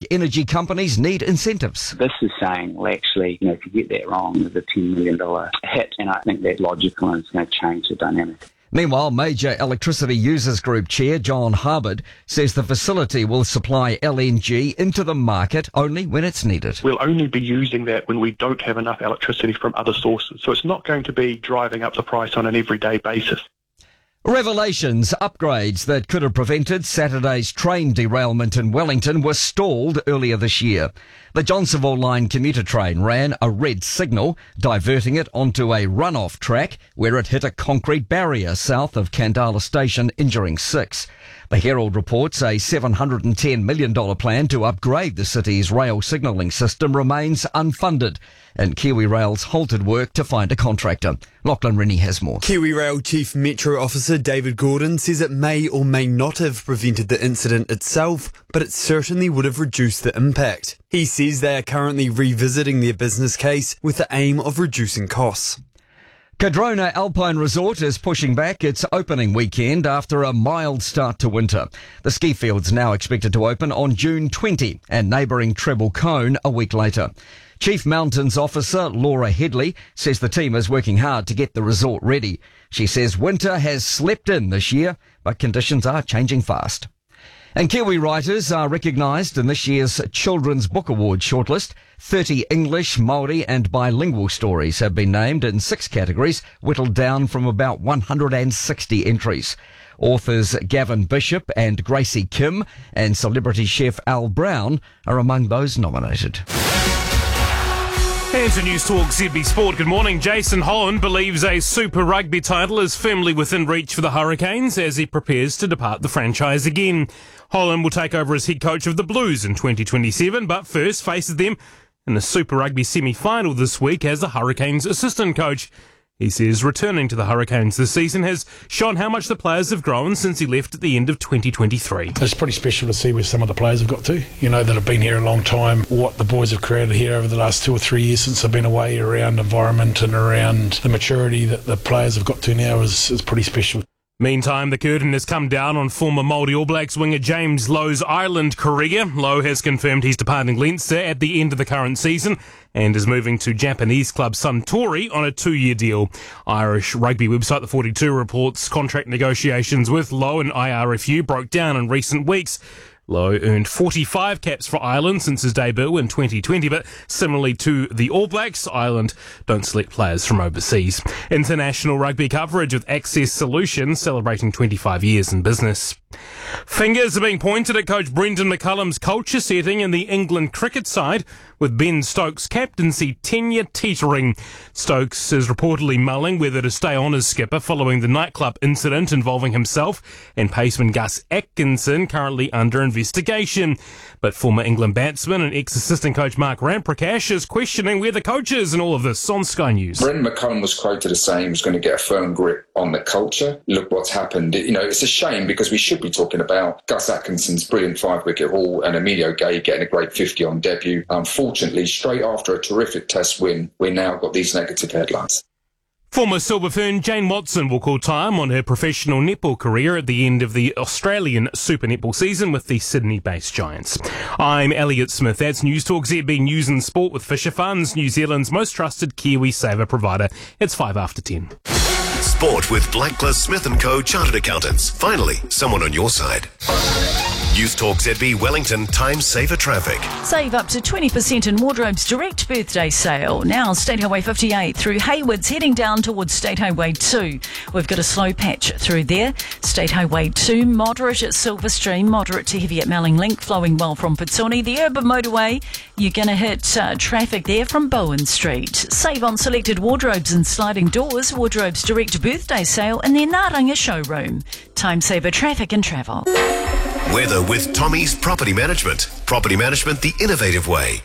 energy companies need incentives. This is saying, well, actually, if you get that wrong, there's a $10 million hit, and I think that's logical and it's going to change the dynamic. Meanwhile, Major Electricity Users Group Chair John Harbord says the facility will supply LNG into the market only when it's needed. We'll only be using that when we don't have enough electricity from other sources. So it's not going to be driving up the price on an everyday basis. Revelations upgrades that could have prevented Saturday's train derailment in Wellington were stalled earlier this year. The Johnsonville Line commuter train ran a red signal, diverting it onto a runoff track where it hit a concrete barrier south of Kandala Station, injuring 6. The Herald reports a $710 million plan to upgrade the city's rail signalling system remains unfunded, and KiwiRail's halted work to find a contractor. Lachlan Rennie has more. KiwiRail Chief Metro Officer David Gordon says it may or may not have prevented the incident itself, but it certainly would have reduced the impact. He says they are currently revisiting their business case with the aim of reducing costs. Cardrona Alpine Resort is pushing back its opening weekend after a mild start to winter. The ski field's now expected to open on June 20 and neighbouring Treble Cone a week later. Chief Mountains Officer Laura Headley says the team is working hard to get the resort ready. She says winter has slept in this year, but conditions are changing fast. And Kiwi writers are recognised in this year's Children's Book Award shortlist. 30 English, Māori and bilingual stories have been named in 6 categories, whittled down from about 160 entries. Authors Gavin Bishop and Gracie Kim and celebrity chef Al Brown are among those nominated. And to News Talk ZB Sport, good morning. Jason Holland believes a Super Rugby title is firmly within reach for the Hurricanes as he prepares to depart the franchise again. Holland will take over as head coach of the Blues in 2027, but first faces them in the Super Rugby semi-final this week as the Hurricanes assistant coach. He says returning to the Hurricanes this season has shown how much the players have grown since he left at the end of 2023. It's pretty special to see where some of the players have got to, that have been here a long time, what the boys have created here over the last 2 or 3 years since I've been away, around environment and around the maturity that the players have got to now is pretty special. Meantime, the curtain has come down on former Māori All Blacks winger James Lowe's Ireland career. Lowe has confirmed he's departing Leinster at the end of the current season and is moving to Japanese club Suntory on a 2-year deal. Irish rugby website The 42 reports contract negotiations with Lowe and IRFU broke down in recent weeks. Lowe earned 45 caps for Ireland since his debut in 2020, but similarly to the All Blacks, Ireland don't select players from overseas. International rugby coverage with Access Solutions celebrating 25 years in business. Fingers are being pointed at coach Brendan McCullum's culture setting in the England cricket side, with Ben Stokes' captaincy tenure teetering. Stokes is reportedly mulling whether to stay on as skipper following the nightclub incident involving himself and paceman Gus Atkinson, currently under investigation. But former England batsman and ex-assistant coach Mark Ramprakash is questioning where the coach is in all of this on Sky News. Brendan McCullum was quoted as saying he was going to get a firm grip on the culture. Look what's happened. It's a shame because we should be talking about Gus Atkinson's brilliant 5-wicket haul and Emilio Gay getting a great 50 on debut. Unfortunately, straight after a terrific test win, we now got these negative headlines. Former Silver Fern Jane Watson will call time on her professional netball career at the end of the Australian Super Netball season with the Sydney-based Giants. I'm Elliot Smith. That's News Talk ZB News and Sport with Fisher Funds, New Zealand's most trusted Kiwi saver provider. It's 10:05. Sport with Blacklist Smith & Co. Chartered Accountants. Finally, someone on your side. News Talk ZB Wellington Time Saver Traffic. Save up to 20% in Wardrobe's direct birthday sale. Now State Highway 58 through Haywards heading down towards State Highway 2. We've got a slow patch through there. State Highway 2, moderate at Silverstream, moderate to heavy at Melling Link, flowing well from Pitsoni. The urban motorway, you're going to hit traffic there from Bowen Street. Save on selected wardrobes and sliding doors. Wardrobe's direct birthday sale in their Naranga showroom. Time Saver Traffic and Travel. Weather with Tommy's Property Management. Property management the innovative way.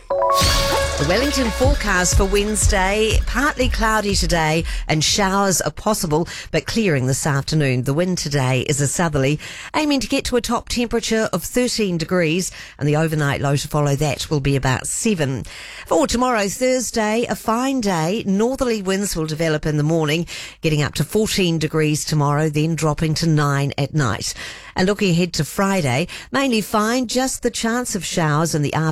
The Wellington forecast for Wednesday, partly cloudy today and showers are possible, but clearing this afternoon. The wind today is a southerly, aiming to get to a top temperature of 13 degrees, and the overnight low to follow that will be about 7. For tomorrow, Thursday, a fine day. Northerly winds will develop in the morning, getting up to 14 degrees tomorrow, then dropping to 9 at night. And looking ahead to Friday, mainly fine, just the chance of showers in the afternoon.